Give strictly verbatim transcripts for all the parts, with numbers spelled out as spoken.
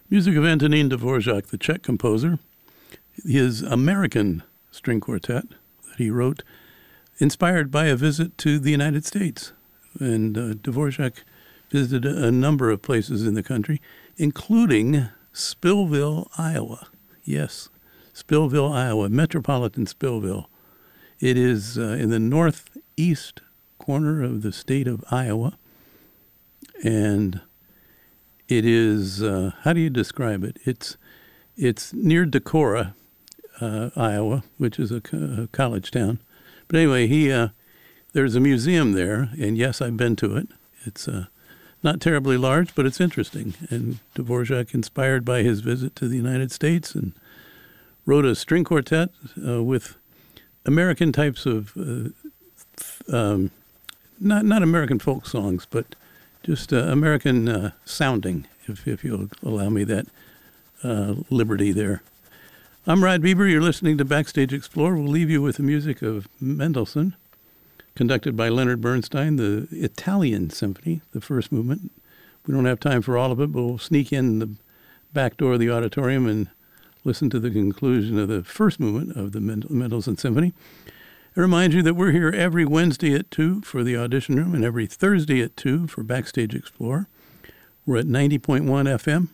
Music of Antonin Dvorak, the Czech composer. His American string quartet that he wrote, inspired by a visit to the United States. And uh, Dvorak visited a number of places in the country, including Spillville, Iowa. Yes, Spillville, Iowa, metropolitan Spillville. It is uh, in the northeast corner of the state of Iowa. And it is, uh, how do you describe it? It's it's near Decorah, uh, Iowa, which is a, co- a college town. But anyway, he uh, there's a museum there, and yes, I've been to it. It's uh, not terribly large, but it's interesting. And Dvorak, inspired by his visit to the United States, and wrote a string quartet uh, with American types of, uh, um, not not American folk songs, but just uh, American uh, sounding, if, if you'll allow me that uh, liberty there. I'm Rod Bieber. You're listening to Backstage Explorer. We'll leave you with the music of Mendelssohn, conducted by Leonard Bernstein, the Italian Symphony, the first movement. We don't have time for all of it, but we'll sneak in the back door of the auditorium and listen to the conclusion of the first movement of the Mendelssohn Symphony. I remind you that we're here every Wednesday at two for the audition room and every Thursday at two for Backstage Explorer. We're at ninety point one F M.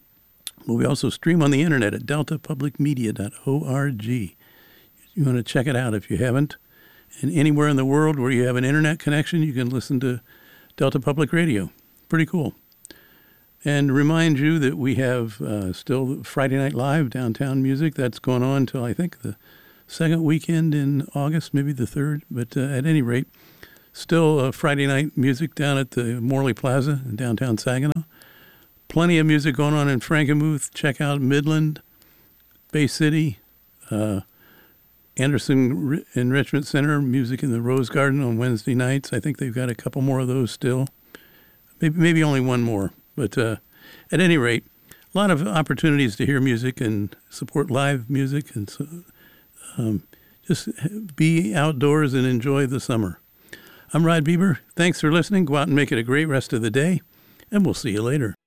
We also stream on the internet at delta public media dot org. You want to check it out if you haven't. And anywhere in the world where you have an internet connection, you can listen to Delta Public Radio. Pretty cool. And remind you that we have uh, still Friday Night Live, Downtown Music. That's going on until I think the second weekend in August, maybe the third. But uh, at any rate, still uh, Friday night music down at the Morley Plaza in downtown Saginaw. Plenty of music going on in Frankenmuth. Check out Midland, Bay City, uh, Anderson Enrichment Center, music in the Rose Garden on Wednesday nights. I think they've got a couple more of those still. Maybe maybe only one more. But uh, at any rate, a lot of opportunities to hear music and support live music. And so um, just be outdoors and enjoy the summer. I'm Rod Bieber. Thanks for listening. Go out and make it a great rest of the day. And we'll see you later.